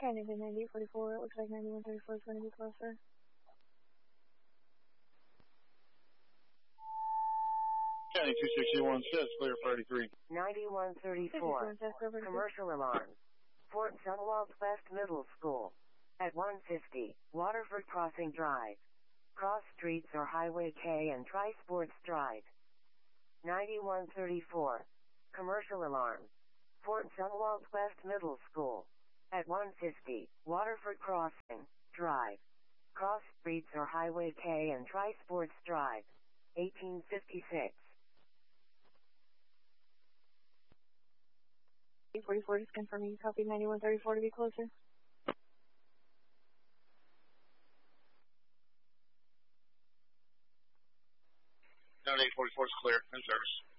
Kind of in 9844. It looks like 9134 is going to be closer. County 261 says clear for 83. 9134. Commercial alarm. Fort Sunwald West Middle School. At 150, Waterford Crossing Drive. Cross Streets or Highway K and Tri-Sports Drive. 9134. Commercial alarm. Fort Sunwald West Middle School. At 150, Waterford Crossing Drive. Cross Streets or Highway K and Tri-Sports Drive. 1856. 844 is confirming. Copy 9134 to be closer. County 844 is clear. In service.